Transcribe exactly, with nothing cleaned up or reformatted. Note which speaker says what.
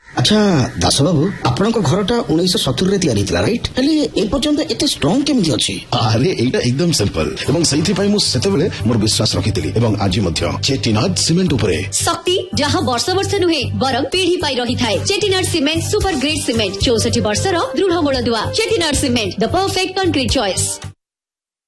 Speaker 1: अच्छा दास बाबू आपन घरटा उन्नीस सत्तर तैयारी राइट हेले ए पर्यंत एते स्ट्रांग केमिति अछि?
Speaker 2: अरे एटा एकदम सिंपल एवं सही पई मु सेतेबेले मोर विश्वास रखितली एवं आज मध्य चेटीनाथ सीमेंट उपरे
Speaker 3: शक्ति जहां वर्ष वर्ष नुहे बरम पीढ़ी पाई रही थाए। चेटीनाथ सीमेंट सुपर ग्रेड सीमेंट चौसठ वर्ष रो दृढ़ मूलदुआ। चेटीनाथ cement the perfect concrete choice.